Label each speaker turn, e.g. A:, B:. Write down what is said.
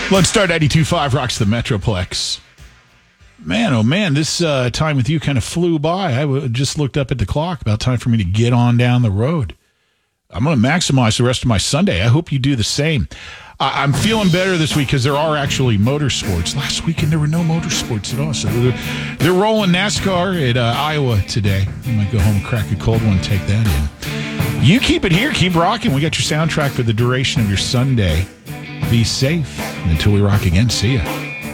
A: Let's start 92.5 rocks the Metroplex. Man, oh man, this time with you kind of flew by. Just looked up at the clock. About time for me to get on down the road. I'm going to maximize the rest of my Sunday. I hope you do the same. I'm feeling better this week because there are actually motorsports. Last weekend, there were no motorsports at all. So they're rolling NASCAR at Iowa today. I might go home and crack a cold one and take that in. You keep it here. Keep rocking. We got your soundtrack for the duration of your Sunday. Be safe. And until we rock again, see ya.